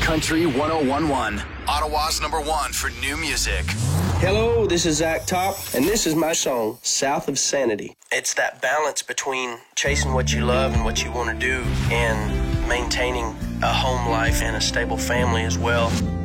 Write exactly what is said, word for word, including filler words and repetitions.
Country one oh one one, Ottawa's number one for new music. Hello, this is Zach Top, and this is my song, South of Sanity. It's that balance between chasing what you love and what you want to do and maintaining a home life and a stable family as well.